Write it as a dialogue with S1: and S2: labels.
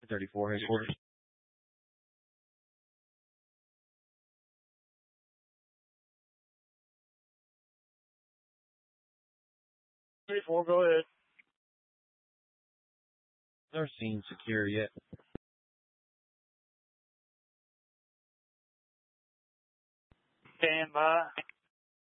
S1: 34 headquarters.
S2: 34, go ahead.
S1: Our scene secure yet.
S2: Stand by.